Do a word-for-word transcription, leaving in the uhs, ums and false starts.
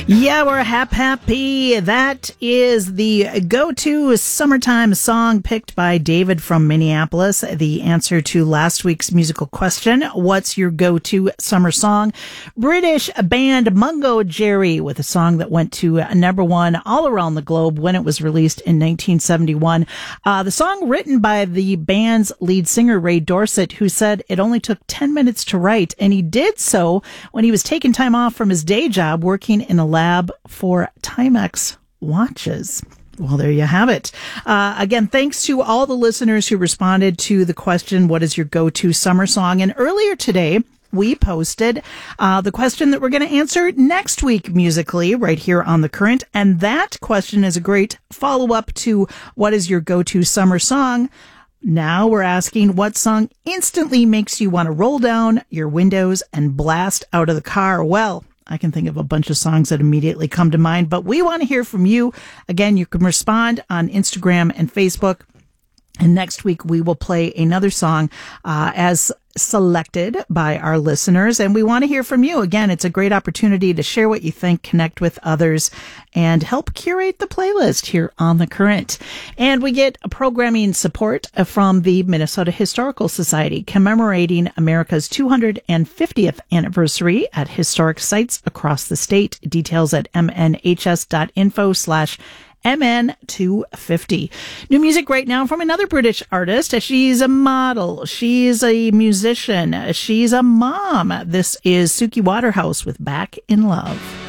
Yeah, we're hap happy. That is the go-to summertime song picked by David from Minneapolis. The answer to last week's musical question, what's your go-to summer song? British band Mungo Jerry with a song that went to number one all around the globe when it was released in nineteen seventy-one. Uh, the song written by the band's lead singer, Ray Dorset, who said it only took ten minutes to write, and he did so when he was taking time off from his day job working in a lab for Timex watches. Well, there you have it. Uh, again, thanks to all the listeners who responded to the question, what is your go-to summer song? And earlier today, we posted uh, the question that we're going to answer next week musically right here on The Current. And that question is a great follow-up to what is your go-to summer song? Now we're asking what song instantly makes you want to roll down your windows and blast out of the car. Well, I can think of a bunch of songs that immediately come to mind, but we want to hear from you. Again, you can respond on Instagram and Facebook. And next week, we will play another song uh, as selected by our listeners. And we want to hear from you. Again, it's a great opportunity to share what you think, connect with others, and help curate the playlist here on The Current. And we get a programming support from the Minnesota Historical Society, commemorating America's two hundred fiftieth anniversary at historic sites across the state. Details at mnhs.info slash M N two fifty. New music right now from another British artist. She's a model. She's a musician. She's a mom. This is Suki Waterhouse with Back in Love.